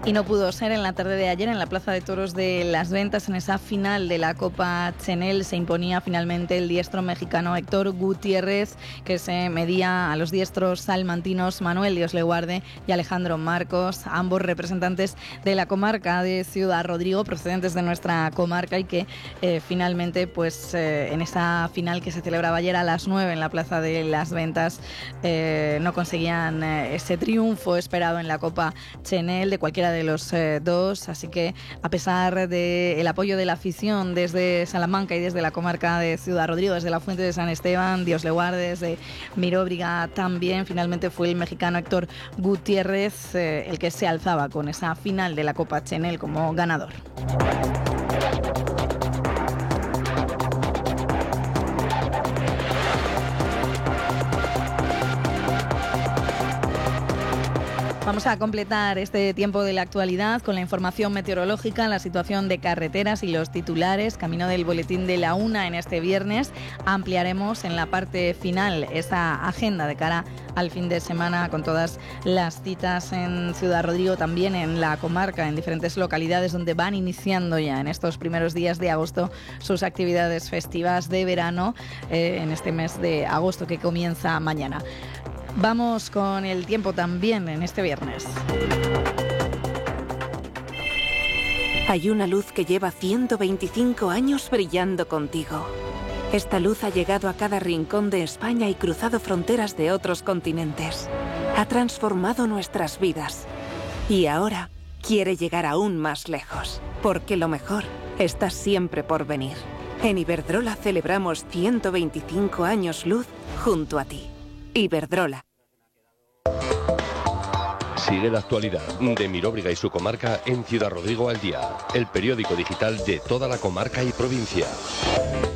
Y no pudo ser en la tarde de ayer en la Plaza de Toros de Las Ventas. En esa final de la Copa Chenel se imponía finalmente el diestro mexicano Héctor Gutiérrez, que se medía a los diestros salmantinos Manuel Dios le guarde y Alejandro Marcos, ambos representantes de la comarca de Ciudad Rodrigo, procedentes de nuestra comarca, y que finalmente en esa final que se celebraba ayer a las 9 en la Plaza de Las Ventas no conseguían ese triunfo esperado en la Copa Chenel de cualquiera de los dos, así que a pesar del apoyo de la afición desde Salamanca y desde la comarca de Ciudad Rodrigo, desde la Fuente de San Esteban, Dios le guarde, desde Miróbriga también, finalmente fue el mexicano Héctor Gutiérrez el que se alzaba con esa final de la Copa Chenel como ganador. Vamos a completar este tiempo de la actualidad con la información meteorológica, la situación de carreteras y los titulares. Camino del boletín de la 1 en este viernes. Ampliaremos en la parte final esa agenda de cara al fin de semana con todas las citas en Ciudad Rodrigo, también en la comarca, en diferentes localidades donde van iniciando ya en estos primeros días de agosto sus actividades festivas de verano en este mes de agosto que comienza mañana. Vamos con el tiempo también en este viernes. Hay una luz que lleva 125 años brillando contigo. Esta luz ha llegado a cada rincón de España y cruzado fronteras de otros continentes. Ha transformado nuestras vidas. Y ahora quiere llegar aún más lejos, porque lo mejor está siempre por venir. En Iberdrola celebramos 125 años luz junto a ti. Iberdrola. Sigue la actualidad de Miróbriga y su comarca en Ciudad Rodrigo al día, el periódico digital de toda la comarca y provincia.